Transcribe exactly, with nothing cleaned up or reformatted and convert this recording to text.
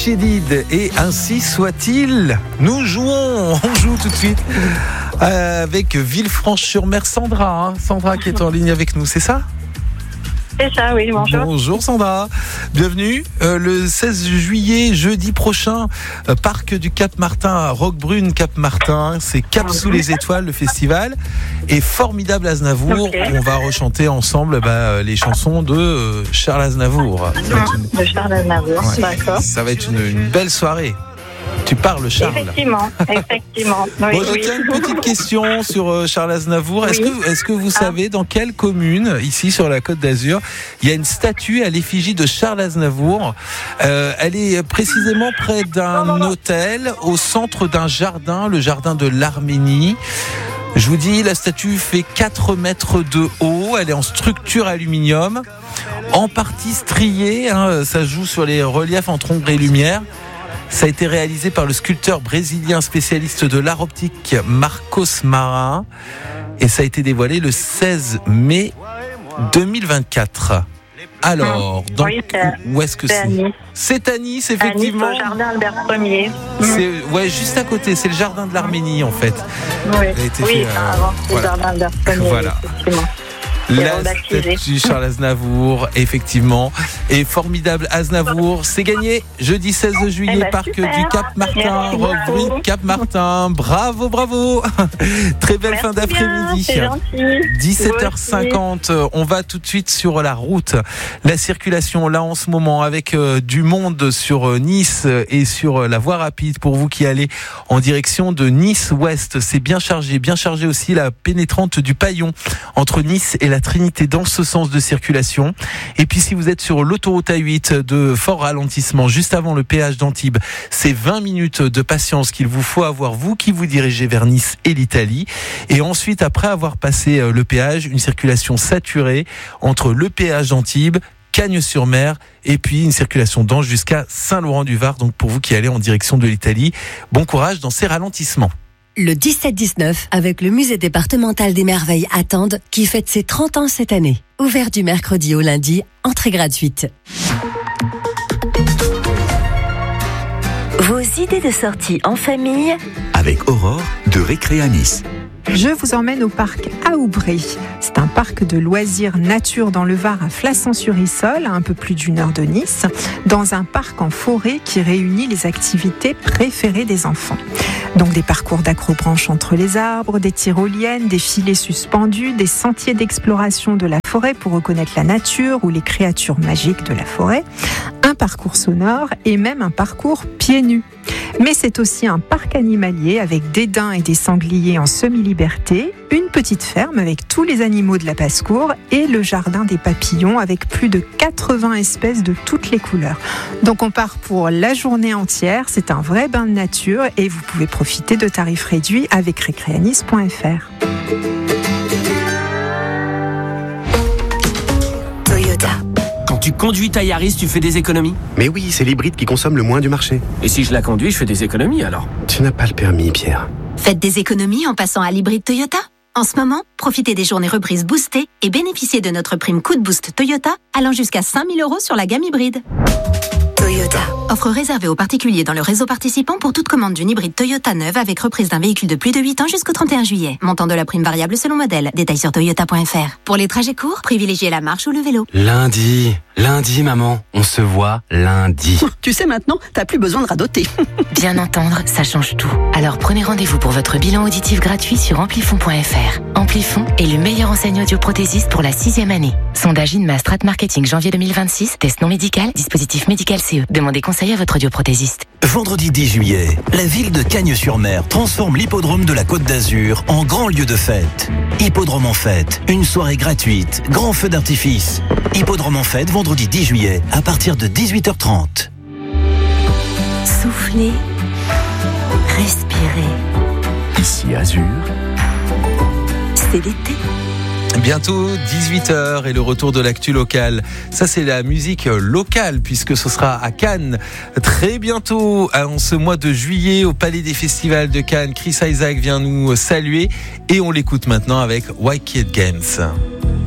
Chédid, et ainsi soit-il. Nous jouons, on joue tout de suite avec Villefranche-sur-Mer. Sandra, hein, Sandra qui est en ligne avec nous, c'est ça ? C'est ça, oui, bonjour. Bonjour Sandra, bienvenue. Euh, le seize juillet, jeudi prochain, euh, parc du Cap-Martin à Roquebrune, Cap-Martin. C'est Cap sous les étoiles, le festival. Et Formidable Aznavour, okay. On va rechanter ensemble bah, les chansons de euh, Charles Aznavour. Une... De Charles Aznavour, ouais. D'accord. Ça va être une, une belle soirée. Tu parles, Charles. Effectivement, effectivement. Oui, bon, je oui. tiens une petite question sur euh, Charles Aznavour. Est-ce, oui. que, est-ce que vous ah. savez dans quelle commune, ici sur la Côte d'Azur, il y a une statue à l'effigie de Charles Aznavour. euh, Elle est précisément près d'un non, non, non. hôtel, au centre d'un jardin, le jardin de l'Arménie. Je vous dis, la statue fait quatre mètres de haut. Elle est en structure aluminium, en partie striée. Hein, ça joue sur les reliefs entre ombre et lumière. Ça a été réalisé par le sculpteur brésilien spécialiste de l'art optique Marcos Marin et ça a été dévoilé le seize mai deux mille vingt-quatre. Alors, dans... oui, où est-ce que c'est ? C'est à Nice. C'est à Nice, effectivement. À Nice, au jardin Albert Ier. C'est ouais, juste à côté, c'est le jardin de l'Arménie en fait. Oui, été oui fait, enfin, euh, avant, c'est voilà. le jardin Albert Ier. Voilà. Effectivement. La statue Charles Aznavour, effectivement. Et Formidable Aznavour, c'est gagné jeudi seize juillet, eh ben, parc super. du Cap-Martin, Roquebrune, Cap-Martin. Bravo, bravo. Très belle Merci fin d'après-midi. Bien, dix-sept heures cinquante, on va tout de suite sur la route. La circulation, là en ce moment, avec euh, du monde sur euh, Nice et sur euh, la voie rapide pour vous qui allez en direction de Nice-Ouest. C'est bien chargé, bien chargé aussi la pénétrante du Paillon entre Nice et la Trinité dans ce sens de circulation. Et puis si vous êtes sur l'autoroute A huit de fort ralentissement juste avant le péage d'Antibes, c'est vingt minutes de patience qu'il vous faut avoir, vous qui vous dirigez vers Nice et l'Italie. Et ensuite, après avoir passé le péage, une circulation saturée entre le péage d'Antibes, Cagnes-sur-Mer et puis une circulation dense jusqu'à Saint-Laurent-du-Var. Donc pour vous qui allez en direction de l'Italie, bon courage dans ces ralentissements. Le dix-sept dix-neuf, avec le musée départemental des merveilles à Tende, qui fête ses trente ans cette année. Ouvert du mercredi au lundi, entrée gratuite. Vos idées de sortie en famille avec Aurore de Récré à Nice. Je vous emmène au parc Aoubré. C'est un parc de loisirs nature dans le Var à Flassan-sur-Issol, à un peu plus d'une heure de Nice, dans un parc en forêt qui réunit les activités préférées des enfants. Donc des parcours d'acrobranche entre les arbres, des tyroliennes, des filets suspendus, des sentiers d'exploration de la forêt pour reconnaître la nature ou les créatures magiques de la forêt, un parcours sonore et même un parcours pieds nus. Mais c'est aussi un parc animalier avec des daims et des sangliers en semi-liberté, une petite ferme avec tous les animaux de la basse-cour et le jardin des papillons avec plus de quatre-vingts espèces de toutes les couleurs. Donc on part pour la journée entière, c'est un vrai bain de nature et vous pouvez profiter de tarifs réduits avec récréanis point f r. Toyota. Quand tu conduis ta Yaris, tu fais des économies ? Mais oui, c'est l'hybride qui consomme le moins du marché. Et si je la conduis, je fais des économies alors ? Tu n'as pas le permis, Pierre. Faites des économies en passant à l'hybride Toyota. En ce moment, profitez des journées reprises boostées et bénéficiez de notre prime coup de boost Toyota allant jusqu'à cinq mille euros sur la gamme hybride. Toyota. Offre réservée aux particuliers dans le réseau participant pour toute commande d'une hybride Toyota neuve avec reprise d'un véhicule de plus de huit ans jusqu'au trente et un juillet. Montant de la prime variable selon modèle. Détails sur toyota point f r. Pour les trajets courts, privilégiez la marche ou le vélo. Lundi, lundi maman, on se voit lundi. Tu sais maintenant, t'as plus besoin de radoter. Bien entendre, ça change tout. Alors prenez rendez-vous pour votre bilan auditif gratuit sur amplifon point f r. Amplifon est le meilleur enseigne audioprothésiste pour la sixième année. Sondage INMA Strat Marketing janvier deux mille vingt-six, test non médical, dispositif médical C E. Demandez conseil à votre audioprothésiste. Vendredi dix juillet, la ville de Cagnes-sur-Mer transforme l'hippodrome de la Côte d'Azur en grand lieu de fête. Hippodrome en fête, une soirée gratuite, grand feu d'artifice. Hippodrome en fête, vendredi dix juillet, à partir de dix-huit heures trente. Soufflez, respirez. Ici Azur, c'est l'été. Bientôt dix-huit heures et le retour de l'actu locale. Ça c'est la musique locale puisque ce sera à Cannes très bientôt en ce mois de juillet au Palais des Festivals de Cannes. Chris Isaak vient nous saluer et on l'écoute maintenant avec Wicked Games.